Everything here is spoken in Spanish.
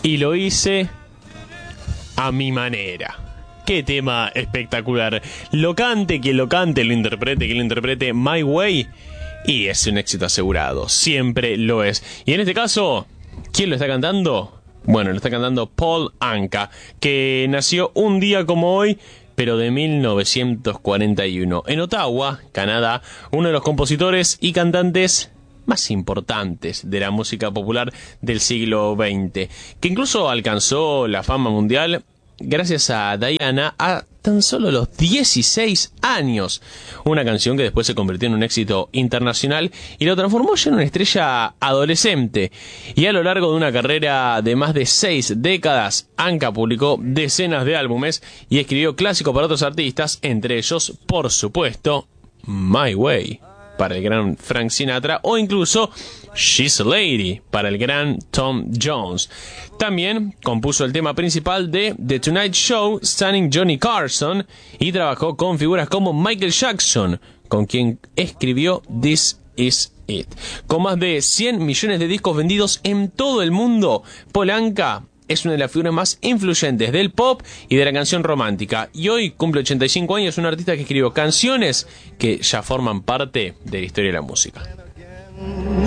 y lo hice a mi manera. Qué tema espectacular. Lo cante quien lo cante, lo interprete quien lo interprete, My Way, y es un éxito asegurado, siempre lo es. Y en este caso, ¿quién lo está cantando? Bueno, lo está cantando Paul Anka, que nació un día como hoy, pero de 1941, en Ottawa, Canadá, uno de los compositores y cantantes más importantes de la música popular del siglo XX, que incluso alcanzó la fama mundial gracias a Diana a tan solo los 16 años. Una canción que después se convirtió en un éxito internacional y lo transformó ya en una estrella adolescente. Y a lo largo de una carrera de más de 6 décadas, Anka publicó decenas de álbumes y escribió clásicos para otros artistas, entre ellos, por supuesto, My Way, para el gran Frank Sinatra, o incluso She's a Lady, para el gran Tom Jones. También compuso el tema principal de The Tonight Show, starring Johnny Carson, y trabajó con figuras como Michael Jackson, con quien escribió This Is It. Con más de 100 millones de discos vendidos en todo el mundo, Paul Anka es una de las figuras más influyentes del pop y de la canción romántica. Y hoy cumple 85 años, un artista que escribió canciones que ya forman parte de la historia de la música.